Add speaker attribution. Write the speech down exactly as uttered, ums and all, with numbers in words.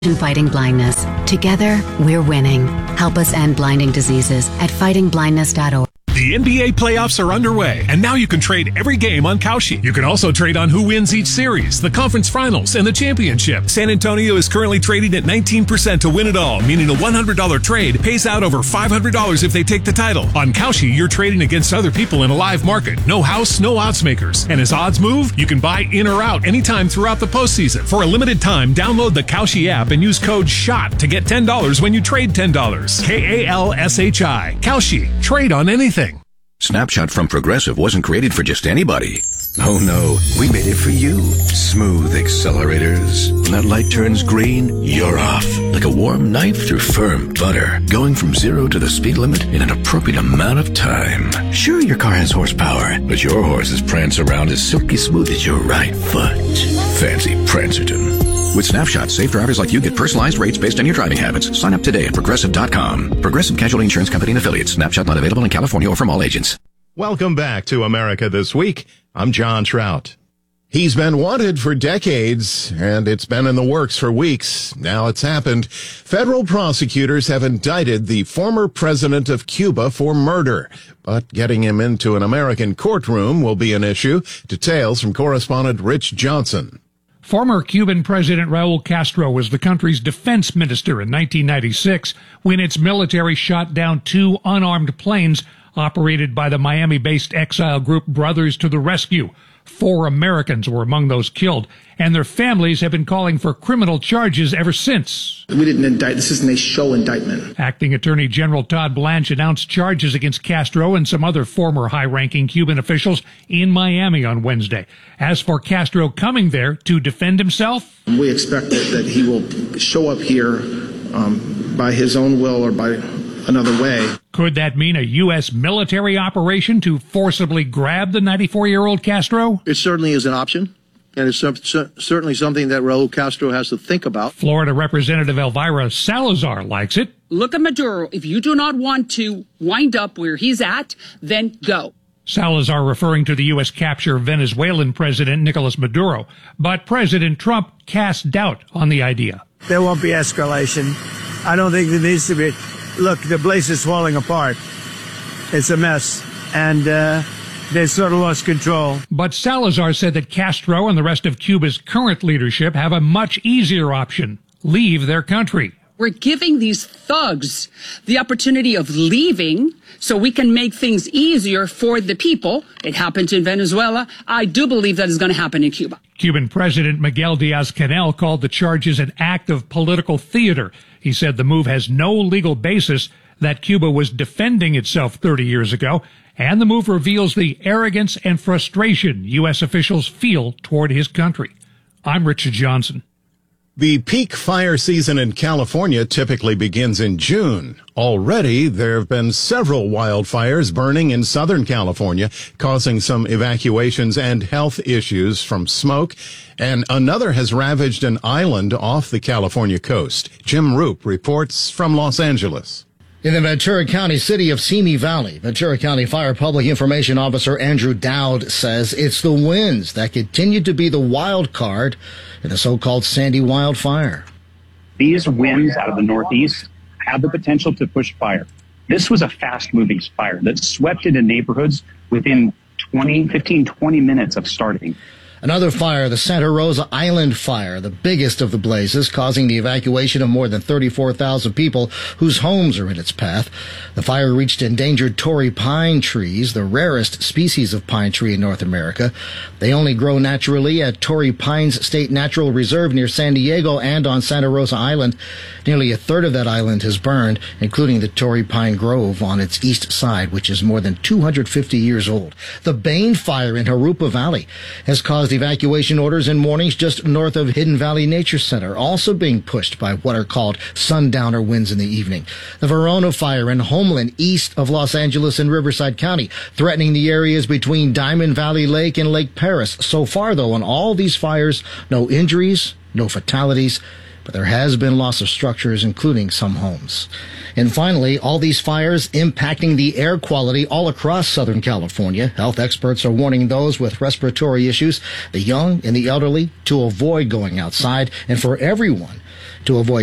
Speaker 1: Fighting blindness. Together, we're winning. Help us end blinding diseases at fighting blindness dot org.
Speaker 2: The N B A playoffs are underway, and now you can trade every game on Kalshi. You can also trade on who wins each series, the conference finals, and the championship. San Antonio is currently trading at nineteen percent to win it all, meaning a one hundred dollars trade pays out over five hundred dollars if they take the title. On Kalshi, you're trading against other people in a live market. No house, no odds makers. And as odds move, you can buy in or out anytime throughout the postseason. For a limited time, download the Kalshi app and use code SHOT to get ten dollars when you trade ten dollars. K A L S H I. Kalshi. Trade on anything.
Speaker 3: Snapshot from Progressive wasn't created for just anybody. Oh no, we made it for you. Smooth accelerators. When that light turns green, you're off. Like a warm knife through firm butter. Going from zero to the speed limit in an appropriate amount of time. Sure, your car has horsepower, but your horses prance around as silky smooth as your right foot. Fancy Prancerton. With Snapshot, safe drivers like you get personalized rates based on your driving habits. Sign up today at Progressive dot com. Progressive Casualty Insurance Company and Affiliates. Snapshot not available in California or from all agents.
Speaker 4: Welcome back to America This Week. I'm John Trout. He's been wanted for decades, and it's been in the works for weeks. Now it's happened. Federal prosecutors have indicted the former president of Cuba for murder, but getting him into an American courtroom will be an issue. Details from correspondent Rich Johnson.
Speaker 5: Former Cuban President Raul Castro was the country's defense minister in nineteen ninety-six when its military shot down two unarmed planes operated by the Miami-based exile group Brothers to the Rescue. Four Americans were among those killed, and their families have been calling for criminal charges ever since.
Speaker 6: We didn't indict. This isn't a show indictment.
Speaker 5: Acting Attorney General Todd Blanche announced charges against Castro and some other former high-ranking Cuban officials in Miami on Wednesday. As for Castro coming there to defend himself,
Speaker 6: we expect that, that he will show up here um, by his own will or by another way.
Speaker 5: Could that mean a U S military operation to forcibly grab the ninety-four-year-old Castro?
Speaker 7: It certainly is an option, and it's some, certainly something that Raul Castro has to think about.
Speaker 5: Florida Representative Elvira Salazar likes it.
Speaker 8: Look at Maduro. If you do not want to wind up where he's at, then go.
Speaker 5: Salazar referring to the U S capture of Venezuelan President Nicolas Maduro. But President Trump cast doubt on the idea.
Speaker 9: There won't be escalation. I don't think there needs to be. Look, the place is falling apart. It's a mess. And uh, they sort of lost control.
Speaker 5: But Salazar said that Castro and the rest of Cuba's current leadership have a much easier option. Leave their country.
Speaker 8: We're giving these thugs the opportunity of leaving so we can make things easier for the people. It happened in Venezuela. I do believe that is going to happen in Cuba.
Speaker 5: Cuban President Miguel Diaz-Canel called the charges an act of political theater. He said the move has no legal basis, that Cuba was defending itself thirty years ago, and the move reveals the arrogance and frustration U S officials feel toward his country. I'm Richard Johnson.
Speaker 4: The peak fire season in California typically begins in June. Already, there have been several wildfires burning in Southern California, causing some evacuations and health issues from smoke. And another has ravaged an island off the California coast. Jim Roop reports from Los Angeles.
Speaker 10: In the Ventura County city of Simi Valley, Ventura County Fire Public Information Officer Andrew Dowd says it's the winds that continue to be the wild card in the so-called Sandy wildfire.
Speaker 11: These winds out of the northeast have the potential to push fire. This was a fast-moving fire that swept into neighborhoods within twenty, fifteen, twenty minutes of starting.
Speaker 10: Another fire, the Santa Rosa Island fire, the biggest of the blazes, causing the evacuation of more than thirty-four thousand people whose homes are in its path. The fire reached endangered Torrey pine trees, the rarest species of pine tree in North America. They only grow naturally at Torrey Pines State Natural Reserve near San Diego and on Santa Rosa Island. Nearly a third of that island has burned, including the Torrey Pine Grove on its east side, which is more than two hundred fifty years old. The Bane fire in Jurupa Valley has caused evacuation orders in mornings just north of Hidden Valley Nature Center, also being pushed by what are called sundowner winds in the evening. The Verona fire in Homeland, east of Los Angeles and Riverside County, threatening the areas between Diamond Valley Lake and Lake Paris. So far, though, on all these fires, no injuries, no fatalities, but there has been loss of structures, including some homes. And finally, all these fires impacting the air quality all across Southern California. Health experts are warning those with respiratory issues, the young and the elderly, to avoid going outside. And for everyone, To avoid